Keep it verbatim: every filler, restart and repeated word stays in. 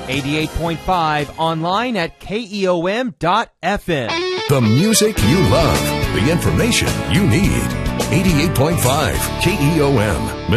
eighty-eight point five, online at K E O M dot F M. The music you love, the information you need. eighty-eight point five K E O M.